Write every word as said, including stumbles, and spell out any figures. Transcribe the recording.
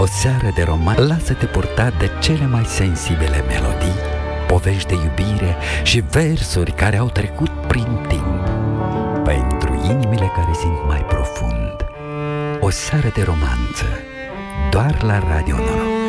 O seară de roman, lasă-te purta de cele mai sensibile melodii, povești de iubire și versuri care au trecut prin timp. Pentru inimile care simt mai profund, o seară de romanță, doar la Radio Noroc.